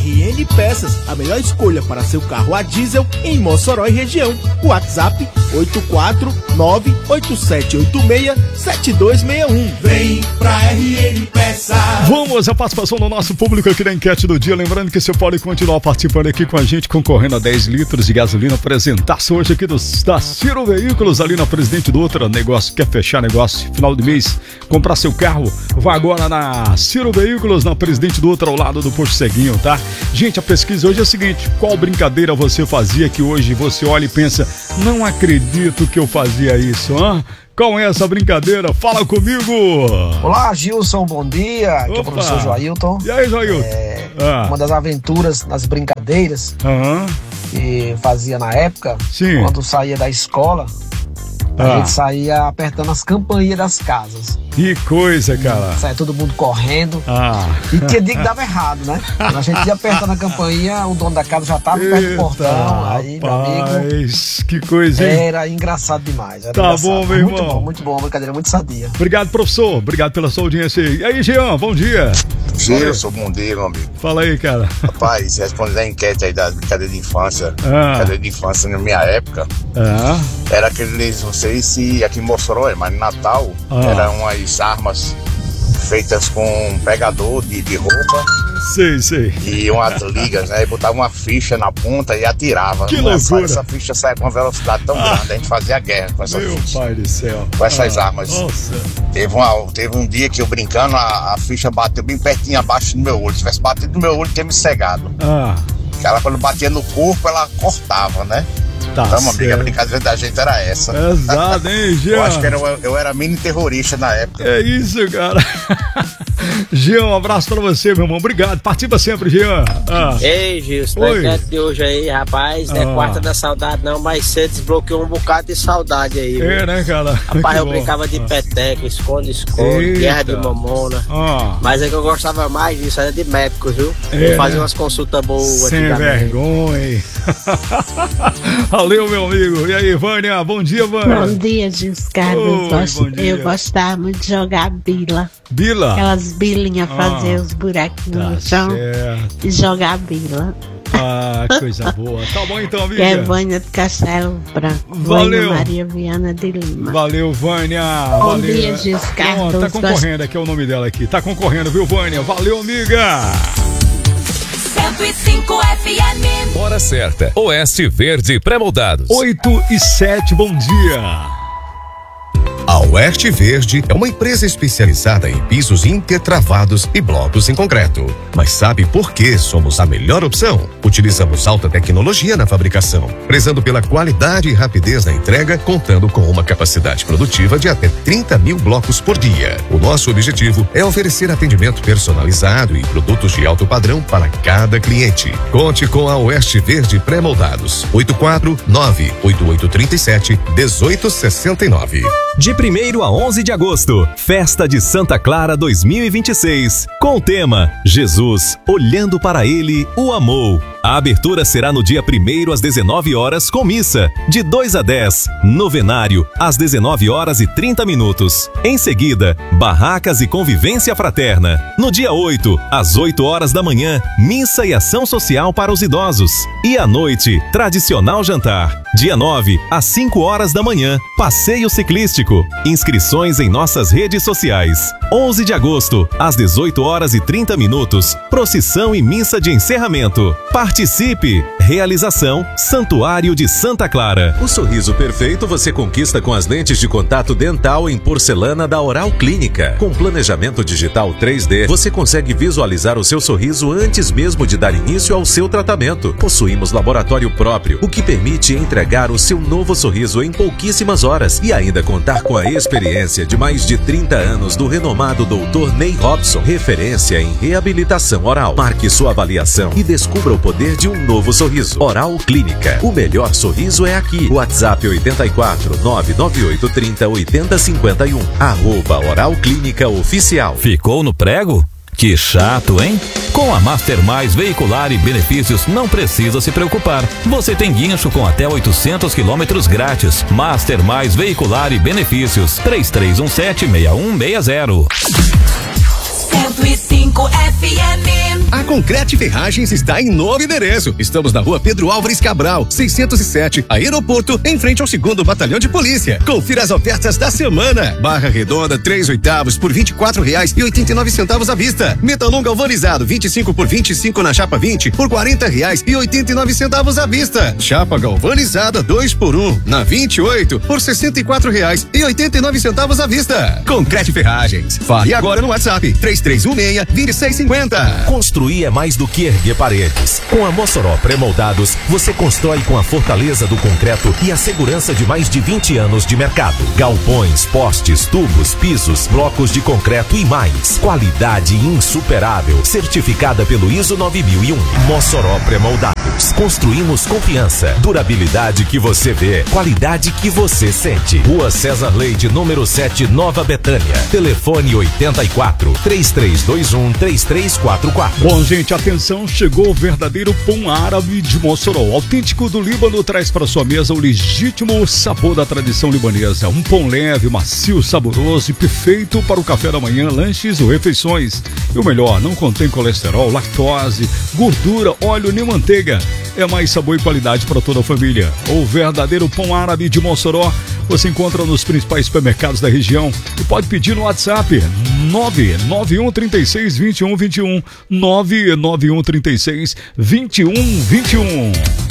RN Peças, a melhor escolha para seu carro a diesel em Mossoró e região. WhatsApp 849-8786-7261. Vem pra RN Peças. Vamos à participação do nosso público aqui na enquete do dia. Lembrando que você pode continuar participando aqui com a gente, concorrendo a 10 litros de gasolina. Apresentação hoje aqui da Ciro Veículos, ali na Presidente Dutra. Negócio, quer fechar negócio, final de mês, comprar seu carro, vá agora na Ciro Veículos, na Presidente Dutra, ao lado do Posto Ceguinho, tá? Gente, a pesquisa hoje é a seguinte: qual brincadeira você fazia que hoje você olha e pensa, não acredito que eu fazia isso, hã? Qual é essa brincadeira? Fala comigo! Olá, Gilson, bom dia. Aqui é o professor Joailton. E aí, Joailton? Uma das aventuras nas brincadeiras que fazia na época, quando saía da escola, a gente saía apertando as campainhas das casas. Que coisa, cara. Saia todo mundo correndo. E tinha dia que dava errado, né? A gente ia apertando a campainha, o dono da casa já tava perto do portão. Aí, meu amigo, que coisa, hein? Era engraçado demais. Era engraçado. Bom, meu irmão. Muito bom, brincadeira muito sadia. Obrigado, professor. Obrigado pela sua audiência aí. E aí, Jean, bom dia. Gilson, bom dia, meu amigo. Fala aí, cara. Rapaz, respondendo a enquete aí das brincadeiras de infância. Brincadeira de infância na minha época. Era aqueles, não sei se aqui em Mossoró, mas no Natal, eram umas armas feitas com um pegador de roupa. Sei. E umas ligas, né? E botava uma ficha na ponta e atirava. Que loucura. Essa ficha saia com uma velocidade tão grande, a gente fazia guerra com essa ficha. Meu pai do céu. Com essas armas. Nossa. Teve um dia que eu brincando, a ficha bateu bem pertinho abaixo do meu olho. Se tivesse batido no meu olho, tinha me cegado. Ela, quando batia no corpo, ela cortava, né? Tá, então, uma amiga, a brincadeira da gente era essa. Exato, hein, Jean? Eu acho que eu era mini terrorista na época. É isso, cara. Jean, um abraço pra você, meu irmão. Obrigado. Participa sempre, Jean. Ei, Gilson, na enquete de hoje aí, rapaz, não é quarta da saudade não, mas você desbloqueou um bocado de saudade aí. É, né, cara? Rapaz, eu brincava de peteca, esconde-esconde, guerra de mamona. Mas é que eu gostava mais disso, era de médicos, viu? Eu fazia umas consultas boas. Sem vergonha. Valeu, meu amigo. E aí, Vânia? Bom dia, Vânia. Bom dia, Gilson Carlos. Eu gostava muito de jogar bila. Bila? Aquelas bilinhas, fazer os buraquinhos no chão e jogar bila. Coisa boa. Tá bom então, amiga. Que é Vânia de Castelo Branco. Valeu. Vânia Maria Viana de Lima. Valeu, Vânia. Bom dia, Gilson Carlos. Tá concorrendo, aqui é o nome dela aqui. Tá concorrendo, viu, Vânia? Valeu, amiga. 105 FM. Hora certa. Oeste Verde Pré-moldados. 8h07, bom dia. A Oeste Verde é uma empresa especializada em pisos intertravados e blocos em concreto. Mas sabe por que somos a melhor opção? Utilizamos alta tecnologia na fabricação, prezando pela qualidade e rapidez na entrega, contando com uma capacidade produtiva de até 30 mil blocos por dia. O nosso objetivo é oferecer atendimento personalizado e produtos de alto padrão para cada cliente. Conte com a Oeste Verde Pré-moldados. 849-8837-1869. De 1º a 11 de agosto, Festa de Santa Clara 2026, com o tema Jesus, olhando para Ele, o amou. A abertura será no dia 1º às 19 horas com missa, de 2 a 10, novenário às 19 horas e 30 minutos. Em seguida, barracas e convivência fraterna. No dia 8, às 8 horas da manhã, missa e ação social para os idosos. E à noite, tradicional jantar. Dia 9, às 5 horas da manhã, passeio ciclístico. Inscrições em nossas redes sociais. 11 de agosto, às 18 horas e 30 minutos, procissão e missa de encerramento. Participe! Realização Santuário de Santa Clara. O sorriso perfeito você conquista com as lentes de contato dental em porcelana da Oral Clínica. Com planejamento digital 3D, você consegue visualizar o seu sorriso antes mesmo de dar início ao seu tratamento. Possuímos laboratório próprio, o que permite entregar o seu novo sorriso em pouquíssimas horas e ainda contar com a experiência de mais de 30 anos do renomado Dr. Ney Robson, referência em reabilitação oral. Marque sua avaliação e descubra o poder de um novo sorriso. Oral Clínica. O melhor sorriso é aqui. WhatsApp 84 99830 8051. @Oral Clínica Oficial. Ficou no prego? Que chato, hein? Com a Master Mais Veicular e Benefícios não precisa se preocupar. Você tem guincho com até 800 quilômetros grátis. Master Mais Veicular e Benefícios. 3317-6160. 105 FM. A Concrete Ferragens está em novo endereço. Estamos na rua Pedro Álvares Cabral, 607, Aeroporto, em frente ao 2º Batalhão de Polícia. Confira as ofertas da semana. Barra redonda 3/8 por R$24,89 à vista. Metalon galvanizado 25 por 25 na chapa 20 por R$40,89 à vista. Chapa galvanizada 2x1 na 28 por R$64,89 à vista. Concrete Ferragens. Fale agora no WhatsApp 3316-2650. Construir é mais do que erguer paredes. Com a Mossoró Pré-Moldados, você constrói com a fortaleza do concreto e a segurança de mais de 20 anos de mercado. Galpões, postes, tubos, pisos, blocos de concreto e mais. Qualidade insuperável, certificada pelo ISO 9001. Mossoró Pré-Moldados. Construímos confiança, durabilidade que você vê, qualidade que você sente. Rua César Leite, número 7, Nova Betânia. Telefone 84-3321-3344. Bom, gente, atenção, chegou o verdadeiro pão árabe de Mossoró. O autêntico do Líbano traz para sua mesa o legítimo sabor da tradição libanesa. Um pão leve, macio, saboroso e perfeito para o café da manhã, lanches ou refeições. E o melhor, não contém colesterol, lactose, gordura, óleo nem manteiga. É mais sabor e qualidade para toda a família. O verdadeiro pão árabe de Mossoró você encontra nos principais supermercados da região e pode pedir no WhatsApp 991362121 991362121.